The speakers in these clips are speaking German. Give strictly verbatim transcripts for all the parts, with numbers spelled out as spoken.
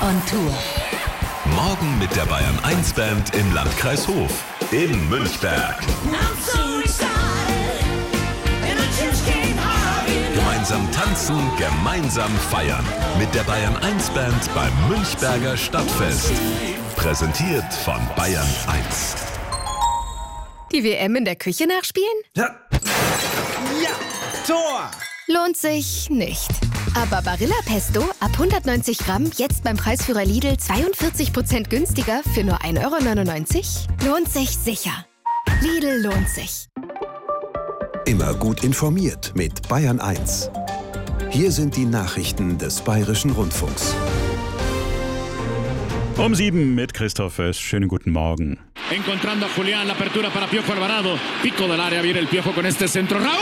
on Tour. Morgen mit der Bayern eins Band im Landkreis Hof in Münchberg. Gemeinsam tanzen, gemeinsam feiern. Mit der Bayern eins Band beim Münchberger Stadtfest. Präsentiert von Bayern eins. Die W M in der Küche nachspielen? Ja, ja. Tor! Lohnt sich nicht. Aber Barilla Pesto ab hundertneunzig Gramm jetzt beim Preisführer Lidl zweiundvierzig Prozent günstiger für nur ein Euro neunundneunzig? Lohnt sich sicher. Lidl lohnt sich. Immer gut informiert mit Bayern eins. Hier sind die Nachrichten des Bayerischen Rundfunks. Um sieben mit Christoph Oess. Schönen guten Morgen. Encontrando a Julián, la apertura para Piojo Alvarado. Pico del área, viene el Piojo con este centro. ¡Raúl!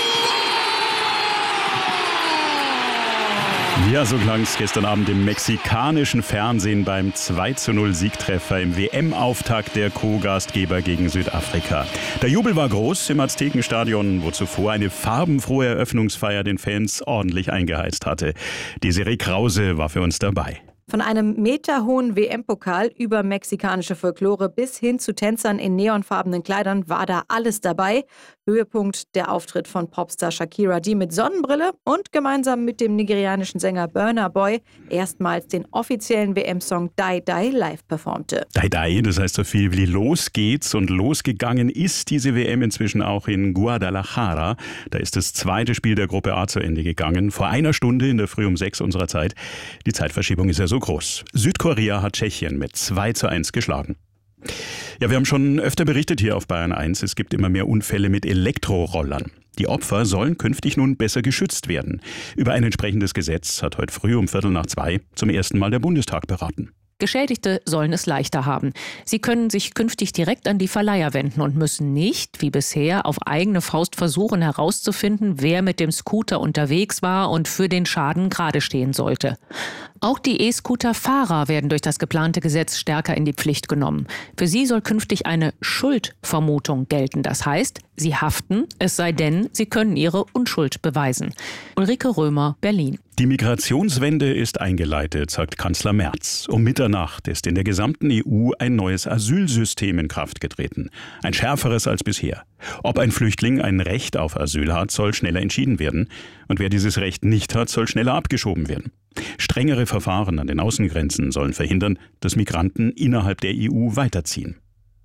Ja, so klang es gestern Abend im mexikanischen Fernsehen beim zwei zu null Siegtreffer im W M-Auftakt der Co-Gastgeber gegen Südafrika. Der Jubel war groß im Aztekenstadion, wo zuvor eine farbenfrohe Eröffnungsfeier den Fans ordentlich eingeheizt hatte. Desiree Krause war für uns dabei. Von einem meterhohen W M-Pokal über mexikanische Folklore bis hin zu Tänzern in neonfarbenen Kleidern war da alles dabei. Höhepunkt der Auftritt von Popstar Shakira, die mit Sonnenbrille und gemeinsam mit dem nigerianischen Sänger Burna Boy erstmals den offiziellen W M-Song Die Die live performte. Die Die, das heißt so viel wie los geht's, und losgegangen ist diese W M inzwischen auch in Guadalajara. Da ist das zweite Spiel der Gruppe A zu Ende gegangen, vor einer Stunde in der Früh um sechs unserer Zeit. Die Zeitverschiebung ist ja so groß. Südkorea hat Tschechien mit zwei zu eins geschlagen. Ja, wir haben schon öfter berichtet hier auf Bayern eins, es gibt immer mehr Unfälle mit Elektrorollern. Die Opfer sollen künftig nun besser geschützt werden. Über ein entsprechendes Gesetz hat heute früh um Viertel nach zwei zum ersten Mal der Bundestag beraten. Geschädigte sollen es leichter haben. Sie können sich künftig direkt an die Verleiher wenden und müssen nicht, wie bisher, auf eigene Faust versuchen herauszufinden, wer mit dem Scooter unterwegs war und für den Schaden gerade stehen sollte. Auch die E-Scooter-Fahrer werden durch das geplante Gesetz stärker in die Pflicht genommen. Für sie soll künftig eine Schuldvermutung gelten. Das heißt, sie haften, es sei denn, sie können ihre Unschuld beweisen. Ulrike Römer, Berlin. Die Migrationswende ist eingeleitet, sagt Kanzler Merz. Um Mitternacht ist in der gesamten E U ein neues Asylsystem in Kraft getreten. Ein schärferes als bisher. Ob ein Flüchtling ein Recht auf Asyl hat, soll schneller entschieden werden. Und wer dieses Recht nicht hat, soll schneller abgeschoben werden. Strengere Verfahren an den Außengrenzen sollen verhindern, dass Migranten innerhalb der E U weiterziehen.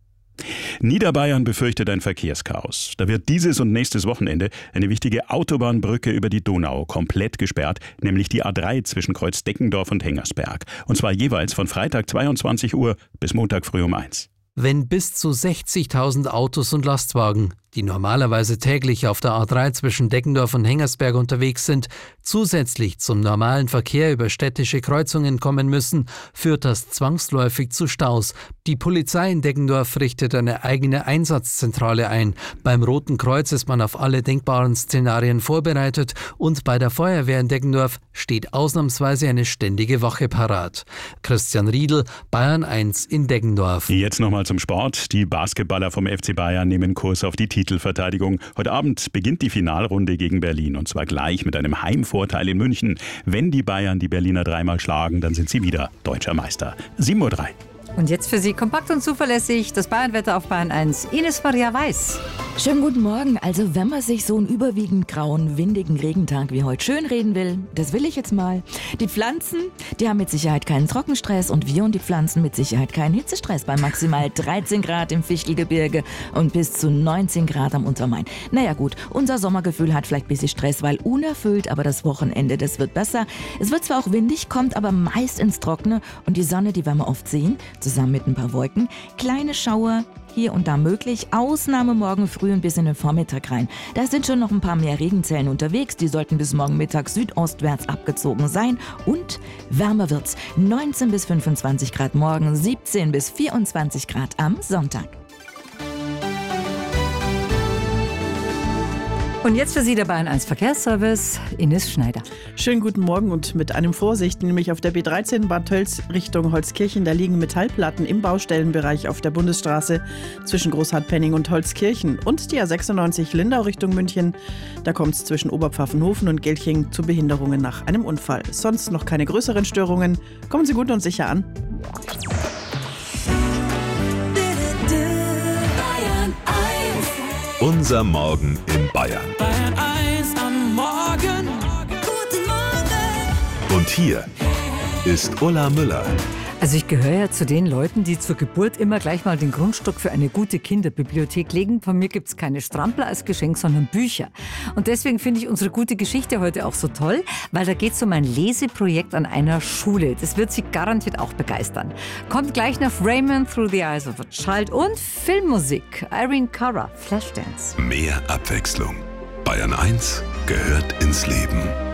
Niederbayern befürchtet ein Verkehrschaos. Da wird dieses und nächstes Wochenende eine wichtige Autobahnbrücke über die Donau komplett gesperrt, nämlich die A drei zwischen Kreuz Deckendorf und Hengersberg. Und zwar jeweils von Freitag zweiundzwanzig Uhr bis Montag früh um eins. Wenn bis zu sechzigtausend Autos und Lastwagen, die normalerweise täglich auf der A drei zwischen Deckendorf und Hengersberg unterwegs sind, zusätzlich zum normalen Verkehr über städtische Kreuzungen kommen müssen, führt das zwangsläufig zu Staus. Die Polizei in Deckendorf richtet eine eigene Einsatzzentrale ein. Beim Roten Kreuz ist man auf alle denkbaren Szenarien vorbereitet und bei der Feuerwehr in Deckendorf steht ausnahmsweise eine ständige Wache parat. Christian Riedl, Bayern eins in Deckendorf. Jetzt nochmal zum Sport. Die Basketballer vom F C Bayern nehmen Kurs auf die Titelverteidigung. Heute Abend beginnt die Finalrunde gegen Berlin, und zwar gleich mit einem Heimvorteil in München. Wenn die Bayern die Berliner dreimal schlagen, dann sind sie wieder deutscher Meister. sieben Uhr drei. Und jetzt für Sie kompakt und zuverlässig das Bayernwetter auf Bayern eins. Ines Maria Weiß. Schönen guten Morgen. Also wenn man sich so einen überwiegend grauen, windigen Regentag wie heute schön reden will, das will ich jetzt mal. Die Pflanzen, die haben mit Sicherheit keinen Trockenstress und wir und die Pflanzen mit Sicherheit keinen Hitzestress bei maximal dreizehn Grad im Fichtelgebirge und bis zu neunzehn Grad am Untermain. Naja gut, unser Sommergefühl hat vielleicht ein bisschen Stress, weil unerfüllt, aber das Wochenende, das wird besser. Es wird zwar auch windig, kommt aber meist ins Trockene und die Sonne, die werden wir oft sehen, zusammen mit ein paar Wolken. Kleine Schauer hier und da möglich. Ausnahme morgen früh und bis in den Vormittag rein. Da sind schon noch ein paar mehr Regenzellen unterwegs. Die sollten bis morgen Mittag südostwärts abgezogen sein. Und wärmer wird's. neunzehn bis fünfundzwanzig Grad morgen, siebzehn bis vierundzwanzig Grad am Sonntag. Und jetzt für Sie der Bayern eins Verkehrsservice, Ines Schneider. Schönen guten Morgen und mit einem Vorsicht, nämlich auf der B dreizehn Bad Tölz Richtung Holzkirchen. Da liegen Metallplatten im Baustellenbereich auf der Bundesstraße zwischen Großhartpenning und Holzkirchen. Und die A sechsundneunzig Lindau Richtung München. Da kommt es zwischen Oberpfaffenhofen und Gelching zu Behinderungen nach einem Unfall. Sonst noch keine größeren Störungen. Kommen Sie gut und sicher an. Unser Morgen in Bayern. Bayern eins am Morgen. Guten Morgen. Und hier ist Ulla Müller. Also ich gehöre ja zu den Leuten, die zur Geburt immer gleich mal den Grundstock für eine gute Kinderbibliothek legen. Von mir gibt es keine Strampler als Geschenk, sondern Bücher. Und deswegen finde ich unsere gute Geschichte heute auch so toll, weil da geht es um ein Leseprojekt an einer Schule. Das wird Sie garantiert auch begeistern. Kommt gleich nach Raymond Through the Eyes of a Child und Filmmusik. Irene Cara, Flashdance. Mehr Abwechslung. Bayern eins gehört ins Leben.